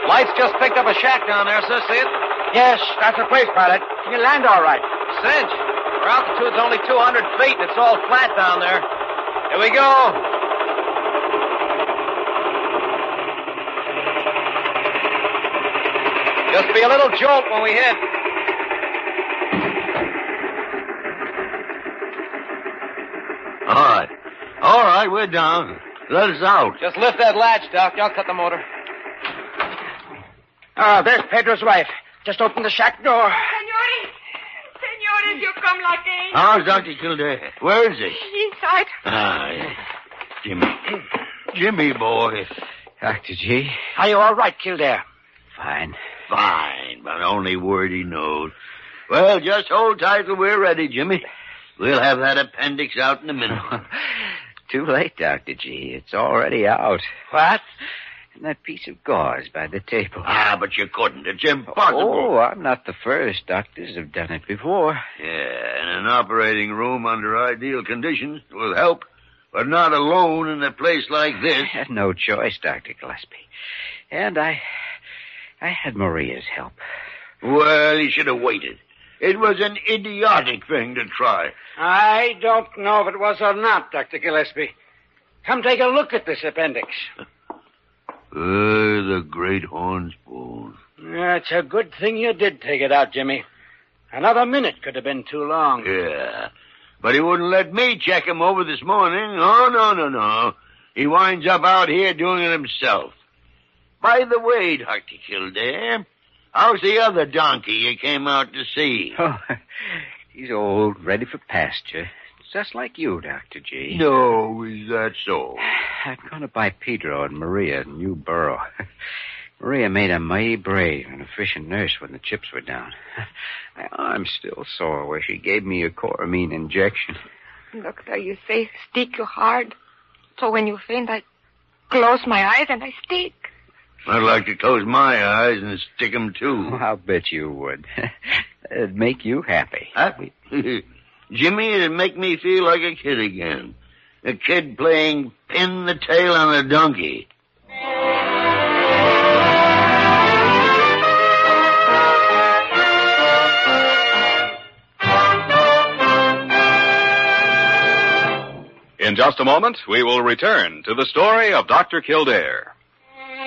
Lights just picked up a shack down there, sir. See it? Yes, that's the place, pilot. You land all right. Cinch. Our altitude's only 200 feet, and it's all flat down there. Here we go. Just be a little jolt when we hit. All right, we're down. Let us out. Just lift that latch, Doc. I'll cut the motor. There's Pedro's wife. Just open the shack door. Senores, you come like angels. How's Dr. Kildare? Where is he? Inside. Yeah. Jimmy, boy. Dr. G. Are you all right, Kildare? Fine. Fine, but only word he knows. Well, just hold tight till we're ready, Jimmy. We'll have that appendix out in a minute. Too late, Dr. G. It's already out. What? And that piece of gauze by the table. But you couldn't. It's impossible. Oh, I'm not the first. Doctors have done it before. Yeah, in an operating room under ideal conditions will help, but not alone in a place like this. I had no choice, Dr. Gillespie. And I had Maria's help. Well, he should have waited. It was an idiotic thing to try. I don't know if it was or not, Dr. Gillespie. Come take a look at this appendix. The great horn spoon. It's a good thing you did take it out, Jimmy. Another minute could have been too long. Yeah, but he wouldn't let me check him over this morning. Oh, no. He winds up out here doing it himself. By the way, Dr. Kildare, how's the other donkey you came out to see? Oh, he's old, ready for pasture. Just like you, Dr. G. No, is that so? I'm going to buy Pedro and Maria a new burro. Maria made a mighty brave and efficient nurse when the chips were down. My arm's still sore where she gave me a chloramine injection. Doctor, you say stick you hard. So when you faint, I close my eyes and I stick. I'd like to close my eyes and stick 'em too. Oh, I'll bet you would. It'd make you happy. Happy? Jimmy, it'd make me feel like a kid again. A kid playing pin the tail on a donkey. In just a moment, we will return to the story of Dr. Kildare.